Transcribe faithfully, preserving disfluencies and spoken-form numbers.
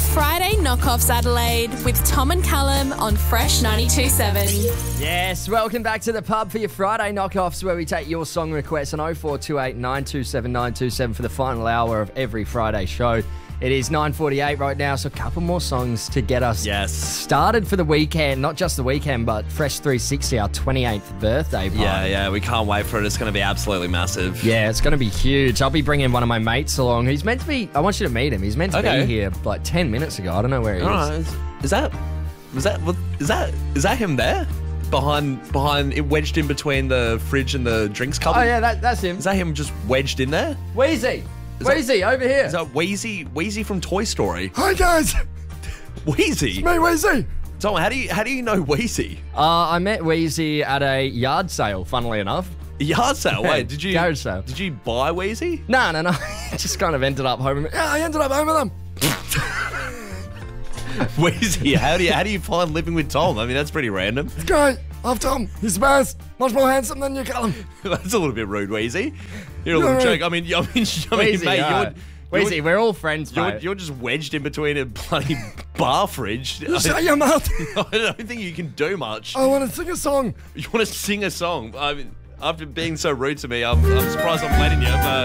Friday Knockoffs Adelaide with Tom and Callum on Fresh ninety-two point seven. Yes, welcome back to the pub for your Friday knockoffs where we take your song requests on oh four two eight, nine two seven, nine two seven for the final hour of every Friday show. It is nine forty-eight right now, so a couple more songs to get us Yes. started for the weekend. Not just the weekend, but Fresh three sixty, our twenty-eighth birthday party. Yeah, yeah, we can't wait for it. It's going to be absolutely massive. Yeah, it's going to be huge. I'll be bringing one of my mates along. He's meant to be, I want you to meet him. He's meant to Okay. be here like ten minutes ago. I don't know where he All is. right. Is, is that, was that, what- is that, is that him there? Behind, behind, it wedged in between the fridge and the drinks cupboard? Oh, yeah, that, that's him. Is that him just wedged in there? Wheezy. Is that- Wheezy, over here. Is that Wheezy, Wheezy from Toy Story? Hi guys, Wheezy? me Weezy. Tom, how do you, how do you know Wheezy? Uh, I met Wheezy at a yard sale, funnily enough. A yard sale? Wait, did you, Garage sale. did you buy Wheezy? No, no, no. Just kind of ended up home. Yeah, I ended up home with them. Wheezy, how do you, how do you find living with Tom? I mean, that's pretty random. It's great. Love Tom. He's the best. Much more handsome than you, Callum. That's a little bit rude, Wheezy. You're a little No, no. joke. I mean, I mean, I mean, Wheezy, mate, uh, you're, Wheezy, you're, we're all friends, you're, mate. you're just wedged in between a bloody bar fridge. I, Shut your mouth. I don't think you can do much. I want to sing a song. You want to sing a song? I mean, after being so rude to me, I'm, I'm surprised I'm letting you. But